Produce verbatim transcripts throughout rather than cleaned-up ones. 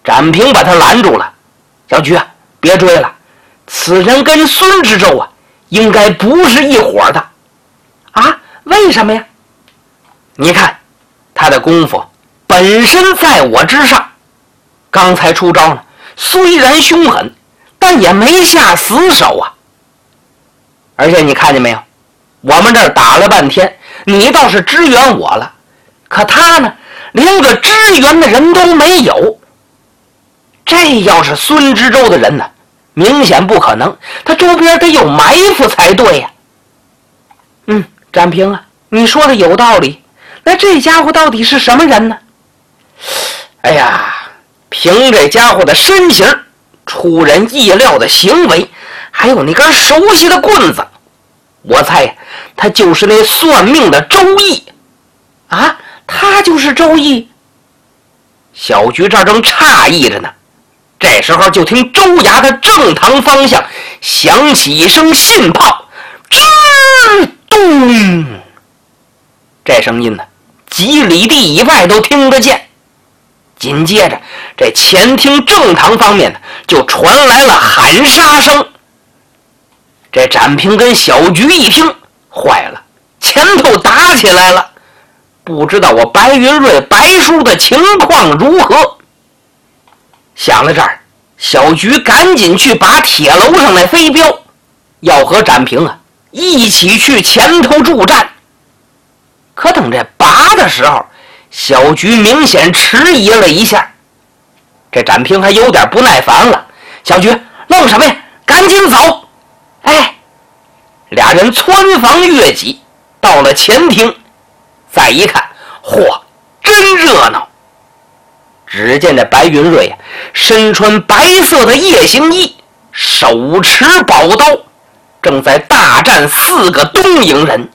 展平把他拦住了：“小菊啊，别追了，此人跟孙知州啊，应该不是一伙的。”啊，为什么呀？你看他的功夫本身在我之上，刚才出招呢，虽然凶狠，但也没下死手啊。而且你看见没有，我们这儿打了半天，你倒是支援我了，可他呢，连个支援的人都没有。这要是孙知州的人呢，明显不可能，他周边得有埋伏才对呀。嗯，展平啊，你说的有道理。那这家伙到底是什么人呢？哎呀，凭这家伙的身形，出人意料的行为，还有那根熟悉的棍子，我猜他就是那算命的周易。啊，他就是周易？小菊这儿正诧异着呢，这时候就听州衙的正堂方向响起一声信炮，吱咚，这声音呢，几里地以外都听得见。紧接着，这前厅正堂方面呢，就传来了喊杀声。这展平跟小菊一听，坏了，前头打起来了，不知道我白云瑞白叔的情况如何。想到这儿，小菊赶紧去拔铁楼上那飞镖，要和展平啊一起去前头助战。可等这拔的时候，小菊明显迟疑了一下。这展平还有点不耐烦了：“小菊，愣什么呀？赶紧走！”哎，俩人穿房越脊，到了前厅，再一看，嚯，真热闹！只见这白云瑞啊，身穿白色的夜行衣，手持宝刀，正在大战四个东瀛人。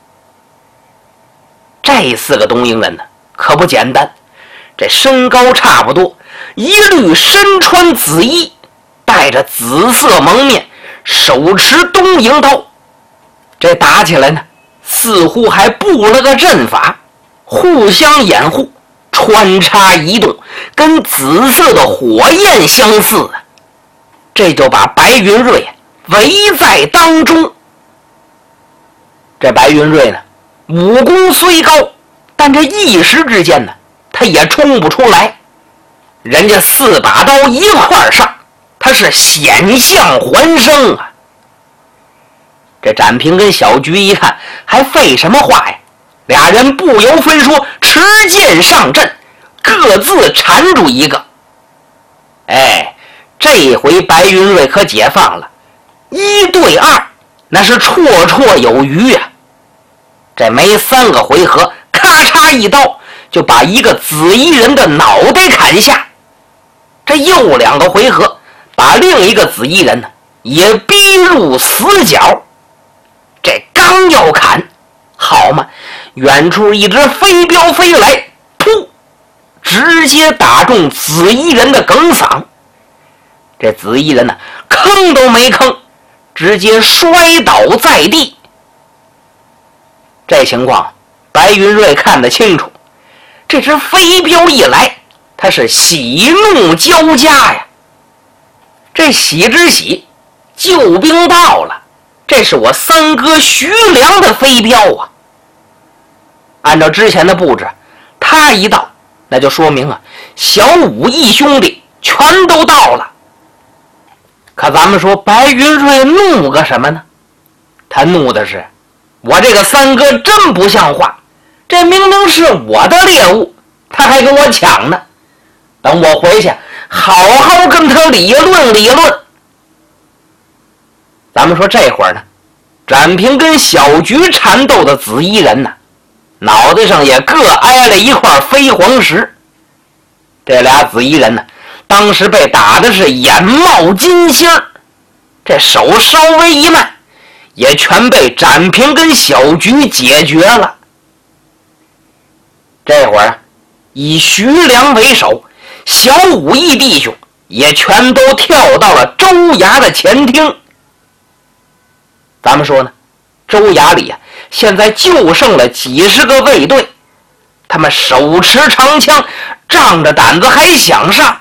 这四个东瀛人呢，可不简单，这身高差不多，一律身穿紫衣，戴着紫色蒙面，手持东瀛刀。这打起来呢，似乎还布了个阵法，互相掩护，穿插移动，跟紫色的火焰相似啊！这就把白云瑞围在当中。这白云瑞呢，武功虽高，但这一时之间呢，他也冲不出来。人家四把刀一块上，他是险象环生啊！这展平跟小菊一看，还废什么话呀？俩人不由分说，持剑上阵，各自缠住一个。哎，这回白云瑞可解放了，一对二，那是绰绰有余啊！这没三个回合，咔嚓一刀就把一个紫衣人的脑袋砍下。这又两个回合，把另一个紫衣人呢也逼入死角。这刚要砍，好嘛，远处一只飞镖飞来，噗，直接打中紫衣人的梗嗓。这紫衣人呢，吭都没吭，直接摔倒在地。这情况白云瑞看得清楚，这只飞镖一来，他是喜怒交加呀。这喜之喜，救兵到了，这是我三哥徐良的飞镖啊！按照之前的布置，他一到，那就说明啊，小武义兄弟全都到了。可咱们说白云瑞怒个什么呢？他怒的是，我这个三哥真不像话，这明明是我的猎物，他还跟我抢呢。等我回去好好跟他理论理论。咱们说这会儿呢，展平跟小菊缠斗的紫衣人呢，脑袋上也各挨了一块飞黄石。这俩紫衣人呢，当时被打的是眼冒金星，这手稍微一慢，也全被展平跟小菊解决了。这会儿以徐良为首，小武义弟兄也全都跳到了州衙的前厅。咱们说呢，州衙里啊，现在就剩了几十个卫队，他们手持长枪，仗着胆子还想上。